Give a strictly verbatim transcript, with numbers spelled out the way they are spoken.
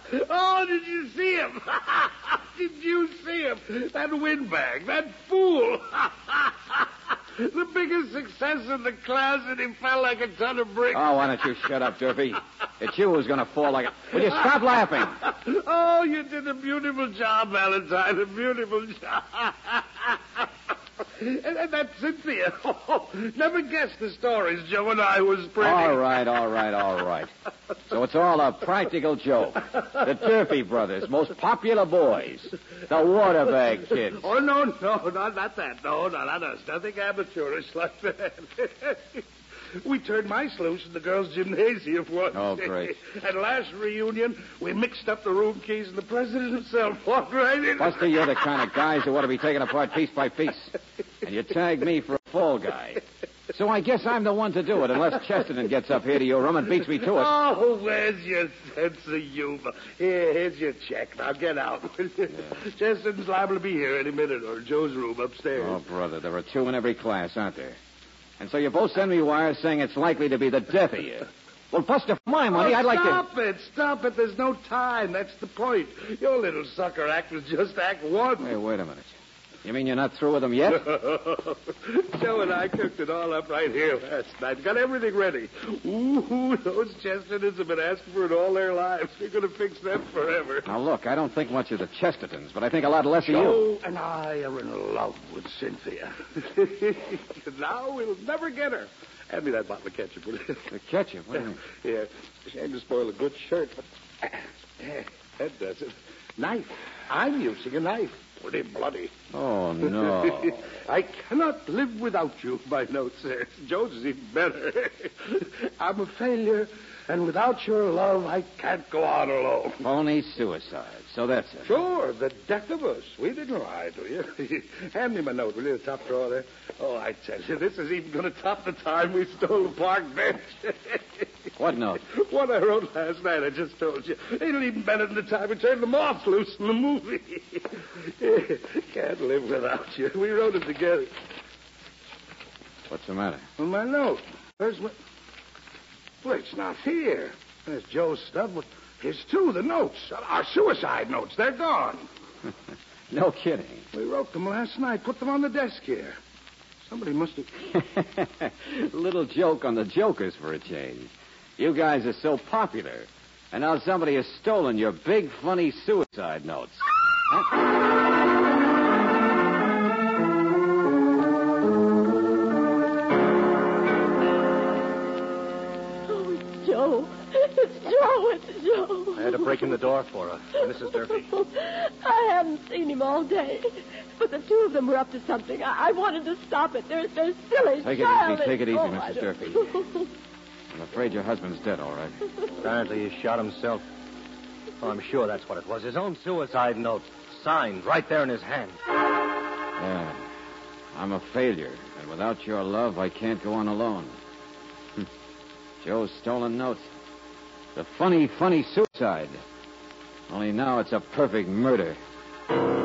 Oh, did you see him? Did you see him? That windbag, that fool. The biggest success in the class, and he fell like a ton of bricks. Oh, why don't you shut up, Durfee? It's you who's going to fall like a... Will you stop laughing? Oh, you did a beautiful job, Valentine, a beautiful job. And, and that Cynthia. Oh, never guessed the stories Joe and I was pretty. All right, all right, all right. So it's all a practical joke. The Durfee brothers, most popular boys. The Waterbag kids. Oh, no, no, not, not that. No, no, not us. Nothing amateurish like that. We turned mice loose in the girls' gymnasium once. Oh, great. At last reunion, we mixed up the room keys, and the president himself walked right in. Buster, you're the kind of guys who ought to be taken apart piece by piece. And you tagged me for a fall guy. So I guess I'm the one to do it, unless Chesterton gets up here to your room and beats me to it. Oh, where's your sense of humor? Here, here's your check. Now get out. Yeah. Chesterton's liable to be here any minute, or Joe's room upstairs. Oh, brother, there are two in every class, aren't there? And so you both send me wires saying it's likely to be the death of you. Well, Buster, for my money, oh, I'd like to... Stop it, stop it. There's no time. That's the point. Your little sucker act was just act one. Hey, wait a minute. You mean you're not through with them yet? Joe and I cooked it all up right here last night. Got everything ready. Ooh, those Chestertons have been asking for it all their lives. We're going to fix them forever. Now, look, I don't think much of the Chestertons, but I think a lot less Joe of you. and I are in love with Cynthia. Now we'll never get her. Hand me that bottle of ketchup, will you? The ketchup? What do you mean? Yeah, shame to spoil a good shirt, but that does it. Knife. I'm using a knife. Pretty bloody. Oh, no. I cannot live without you, my note says. Joe's is even better. I'm a failure, and without your love, I can't go on alone. Phony suicide. So that's it. Sure, the death of us. We didn't lie to you. Hand me my note, will you? The top drawer there. Oh, I tell you, this is even going to top the time we stole the park bench. What note? What I wrote last night, I just told you. It'll even better than the time we turned the moths loose in the movie. Can't live without you. We wrote it together. What's the matter? Well, my note. Where's my... Well, it's not here. There's Joe's stub. But here's two, the notes. Our suicide notes. They're gone. No kidding. We wrote them last night. Put them on the desk here. Somebody must have... Little joke on the jokers for a change. You guys are so popular. And now somebody has stolen your big, funny suicide notes. Huh? Joe. It's Joe. It's Joe. I had to break in the door for her. Missus Durfee. I haven't seen him all day. But the two of them were up to something. I, I wanted to stop it. They're, they're silly, Take it childish. easy. Take it easy, oh, Missus Durfee. I'm afraid your husband's dead, all right. Apparently he shot himself. Oh, I'm sure that's what it was. His own suicide note. Signed right there in his hand. Yeah. I'm a failure. And without your love, I can't go on alone. Joe's stolen note. The funny, funny suicide. Only now it's a perfect murder.